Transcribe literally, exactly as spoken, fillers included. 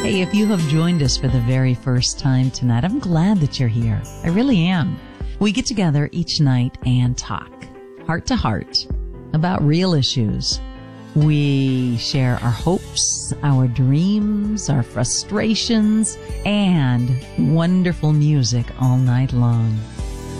Hey, if you have joined us for the very first time tonight, I'm glad that you're here. I really am. We get together each night and talk, heart to heart, about real issues. We share our hopes, our dreams, our frustrations, and wonderful music all night long.